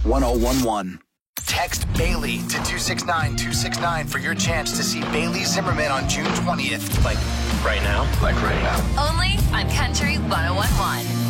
1011. Text Bailey to 269-269 for your chance to see Bailey Zimmerman on June 20th. Like right now? Like right now. Only on Country 1011.